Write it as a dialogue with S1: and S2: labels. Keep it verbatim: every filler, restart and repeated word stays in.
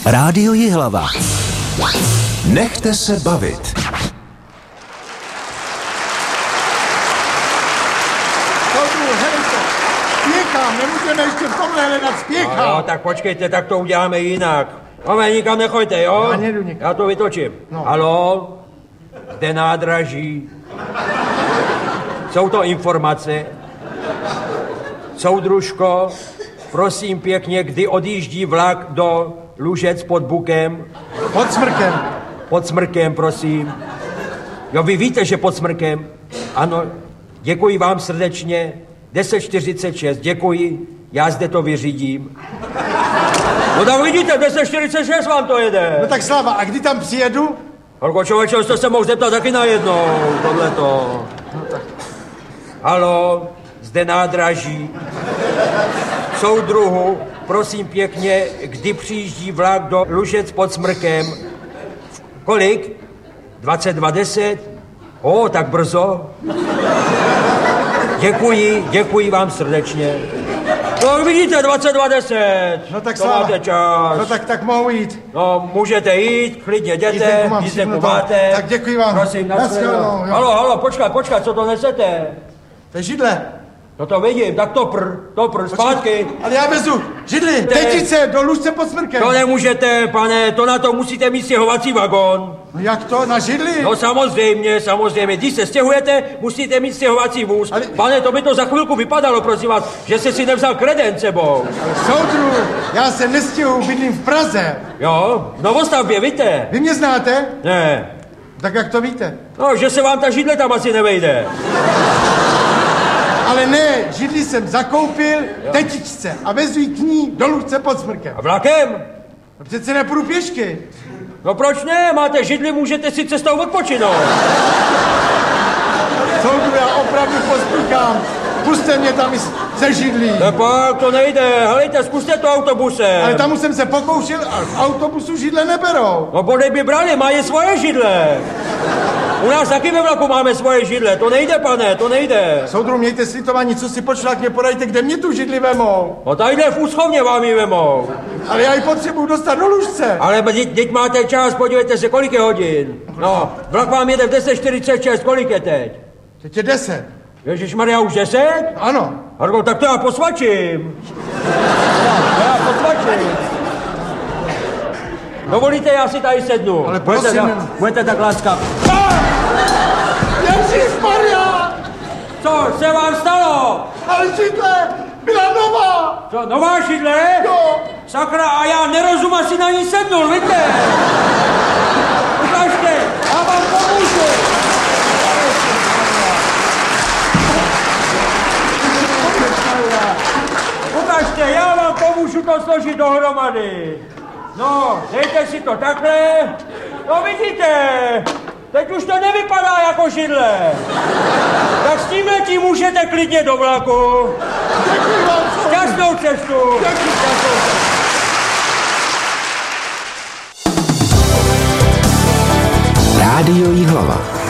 S1: Rádio Jihlava. Nechte se bavit.
S2: Spěchám, nemůžeme ještě v tomhle hledat, spěchám.
S3: No, tak počkejte, tak to uděláme jinak. Ome, nikam nechoďte, jo?
S2: Já nedu nikam.
S3: Já to vytočím.
S2: No.
S3: Haló? Zde nádraží. Jsou to informace. Soudružko, prosím pěkně, kdy odjíždí vlak do Lužec pod Bukem?
S2: Pod Smrkem.
S3: Pod Smrkem, prosím. Jo, vy víte, že pod Smrkem? Ano, děkuji vám srdečně. deset čtyřicet šest, děkuji, já zde to vyřídím. No tak vidíte, deset čtyřicet šest vám to jede.
S2: No tak Slava, a kdy tam přijedu?
S3: Holko, člověče, jste se mohl zeptat taky najednou, tohleto.
S2: No tak.
S3: Haló, zde nádraží. Soudruhu, prosím pěkně, kdy přijíždí vlak do Lužec pod Smrkem? Kolik? dvacet dva deset? O, tak brzo. Děkuji, děkuji vám srdečně. No vidíte, dvacet dva deset.
S2: No tak
S3: to
S2: Slava.
S3: máte čas.
S2: No tak, tak mohu jít.
S3: No, můžete jít, klidně jděte, jízdenku máte.
S2: Tak děkuji vám.
S3: Prosím, na
S2: Naschledanou.
S3: Halo, halo, počkat, počkat, co to nesete?
S2: To je židle.
S3: No to vidím, tak to pr, to pr, zpátky.
S2: Ale já vezu židli, tetice, do Lužce pod Smrkem.
S3: To nemůžete, pane, to na to musíte mít stěhovací vagón.
S2: No jak to, na židli?
S3: No samozřejmě, samozřejmě, když se stěhujete, musíte mít stěhovací vůz.
S2: Ale...
S3: Pane, to by to za chvilku vypadalo, prosím vás, že jste si nevzal kredent sebou.
S2: Ale soudru, já se nestěhuju, bydlím v Praze.
S3: Jo, v Novostavbě, víte?
S2: Vy mě znáte?
S3: Ne.
S2: Tak jak to víte?
S3: No, že se vám ta židle tam asi nevejde.
S2: Ale ne, židli jsem zakoupil tetičce a vezu ji k ní do Lužce pod Smrkem.
S3: A vlakem?
S2: No přece nepůjdu pěšky.
S3: No proč ne? Máte židli, můžete si cestou odpočinout.
S2: Soudru, já opravdu pospíchám. Puste mě tam i se židlí.
S3: No pak to nejde, helejte, zkuste to autobusem.
S2: Ale tam jsem se pokoušel a v autobusu židle neberou.
S3: No bodej by brali, mají svoje židle. U nás taky ve vlaku máme svoje židle, to nejde, pane, to nejde.
S2: Soudru, mějte slitování, co si počlák mě podajte, kde mě tu židli vemou.
S3: No tadyhle v úschovně vám ji vemou.
S2: Ale já ji potřebuju dostat do Lužce.
S3: Ale teď máte čas, podívejte se, kolik je hodin. No, vlak vám jede v deset čtyřicet šest, kolik je teď?
S2: Teď je deset.
S3: Ježišmarja, už deset?
S2: Ano.
S3: Hargo, tak to já posvačím. Já posvačím. Dovolíte, já si tady sednu.
S2: Ale
S3: budete,
S2: prosím.
S3: tak, budete tak láska.
S2: Ježišmarja!
S3: Co se vám stalo?
S2: Ale židle byla nová.
S3: Co, nová židle?
S2: Jo.
S3: Sakra, a já nerozum asi na ní sednul, víte? Ukažte, já vám pomůžu. Ukažte, já vám pomůžu to složit dohromady. No, dejte si to takhle. No vidíte, teď už to nevypadá jako židle. Tak s tímhletím můžete klidně do vlaku.
S2: Děkuji vám.
S3: Šťastnou cestu.
S1: Rádio Jihlava.